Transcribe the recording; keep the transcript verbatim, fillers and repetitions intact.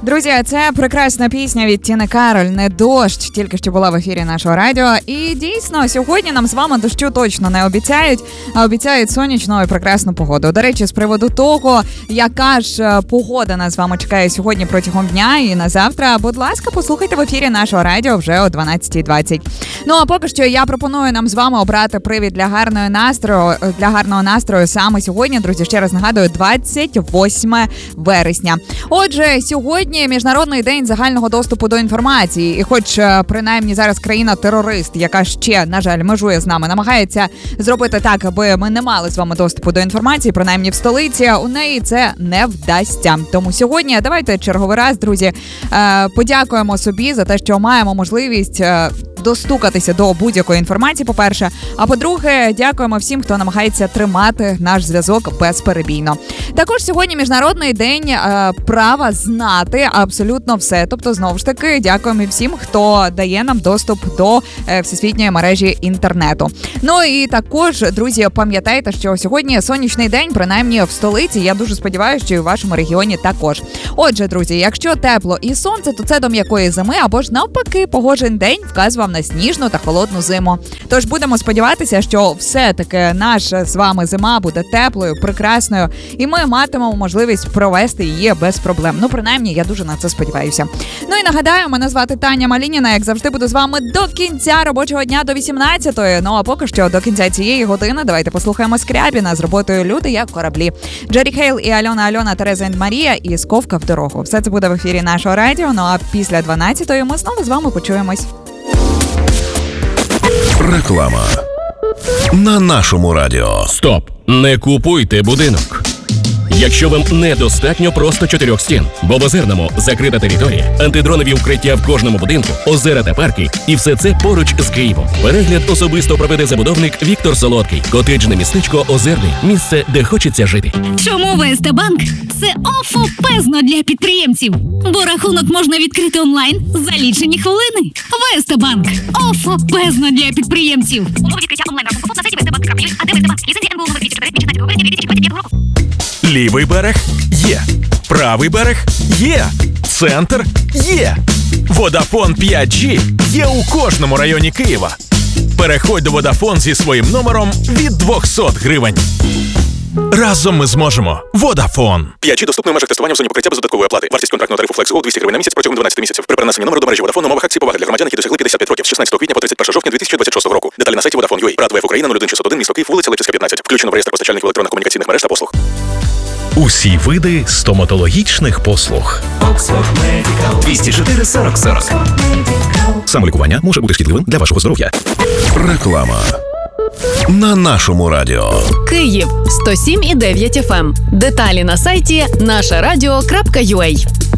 Друзі, це прекрасна пісня від Тіни Кароль «Не дощ», тільки що була в ефірі нашого радіо. І дійсно, сьогодні нам з вами дощу точно не обіцяють, а обіцяють сонячну і прекрасну погоду. До речі, з приводу того, яка ж погода нас з вами чекає сьогодні протягом дня і на завтра, будь ласка, послухайте в ефірі нашого радіо вже о дванадцятій двадцять. Ну, а поки що я пропоную нам з вами обрати привід для гарного настрою, для гарного настрою саме сьогодні, друзі, ще раз нагадую, двадцять восьме вересня. Отже, сьогодні Міжнародний день загального доступу до інформації. І хоч, принаймні, зараз країна-терорист, яка ще, на жаль, межує з нами, намагається зробити так, аби ми не мали з вами доступу до інформації, принаймні в столиці, у неї це не вдасться. Тому сьогодні давайте черговий раз, друзі, подякуємо собі за те, що маємо можливість достукатися до будь-якої інформації, по-перше. А по-друге, дякуємо всім, хто намагається тримати наш зв'язок безперебійно. Також сьогодні Міжнародний день е, права знати абсолютно все. Тобто, знову ж таки, дякуємо всім, хто дає нам доступ до е, всесвітньої мережі інтернету. Ну і також, друзі, пам'ятайте, що сьогодні сонячний день, принаймні в столиці. Я дуже сподіваюся, що і в вашому регіоні також. Отже, друзі, якщо тепло і сонце, то це до м'якої зими, або ж навпаки, погожий день вказував на сніжну та холодну зиму. Тож будемо сподіватися, що все-таки наша з вами зима буде теплою, прекрасною, і ми матимемо можливість провести її без проблем. Ну, принаймні, я дуже на це сподіваюся. Ну і нагадаю, мене звати Таня Малініна, як завжди буду з вами до кінця робочого дня до вісімнадцятої. Ну, а поки що до кінця цієї години давайте послухаємо Скрябіна з роботою «Люди як кораблі». Джері Хейл і Альона Альона, Тереза і Марія і «Сковка в дорогу». Все це буде в ефірі нашого радіо, ну а після дванадцятої ми знову з вами почуємось. Реклама на нашому радіо. Стоп! Не купуйте будинок. Якщо вам недостатньо просто чотирьох стін, бо в Озерному закрита територія, антидронові укриття в кожному будинку, озера та парки, і все це поруч з Києвом. Перегляд особисто проведе забудовник Віктор Солодкий. Котеджне містечко Озерний. Місце, де хочеться жити. Чому ВСТ-банк – це офопезно для підприємців? Бо рахунок можна відкрити онлайн за лічені хвилини. ВСТ-банк – офопезно для підприємців. Умови відкриття онлайн-рахунку на сайті вестбанк крапка ю а, а де ВСТ-банк? Ліцензія ен бе у номер двісті чотири від шістнадцятого вересня дві тисячі двадцять п'ятого року. Лівий берег – є. Правий берег – є. Центр – є. Водафон п'ять джі є у кожному районі Києва. Переходь до Водафон зі своїм номером від двісті гривень. Разом ми зможемо. Водафон. п'ять джі доступно в межах тестування в зоні покриття без додаткової оплати. Вартість контрактного тарифу Flex Go двісті гривень на місяць протягом дванадцяти місяців. При перенесенні номеру до мережі Vodafone умовах акції поваги для громадян, які досягли п'ятдесят п'ять років з шістнадцятого квітня по тридцять першого жовтня дві тисячі двадцять шостого року. Деталі на сайті Vodafone крапка ю а. Рад ВФ Україна нуль один шістсот один, місто Київ, вулиця Левчевська, п'ятнадцять. Включено в реєстр постачальників електронних комунікаційних мереж та послуг. Усі види стоматологічних послуг. двісті чотири сорок сорок. Самолікування може бути шкідливим для вашого здоров'я. Реклама на нашому радіо. Київ сто сім і дев'ять еф ем. Деталі на сайті наша радіо крапка ю а.